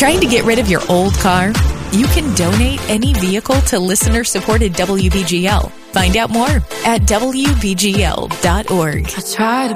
Trying to get rid of your old car? You can donate any vehicle to listener-supported WBGL. Find out more at WBGL.org. I tried